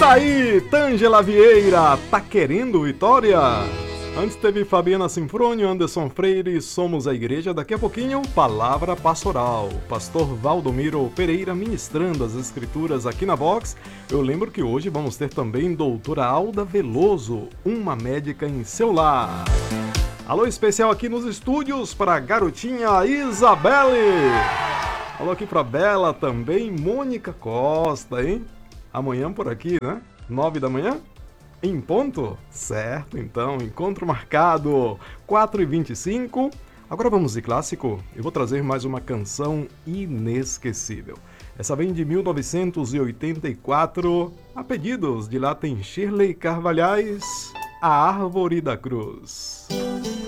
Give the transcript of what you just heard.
aí, Tângela Vieira, tá querendo vitória? Antes teve Fabiana Sinfrônio, Anderson Freire, Somos a Igreja. Daqui a pouquinho, Palavra Pastoral. Pastor Valdomiro Pereira ministrando as escrituras aqui na Vox. Eu lembro que hoje vamos ter também doutora Alda Veloso, uma médica em seu lar. Alô especial aqui nos estúdios para a garotinha Isabelle. Alô aqui para Bela também, Mônica Costa, hein? Amanhã por aqui, né? 9 da manhã? Em ponto? Certo, então, encontro marcado, 4h25. Agora vamos de clássico. Eu vou trazer mais uma canção inesquecível. Essa vem de 1984, a pedidos de lá tem Shirley Carvalhais, A Árvore da Cruz.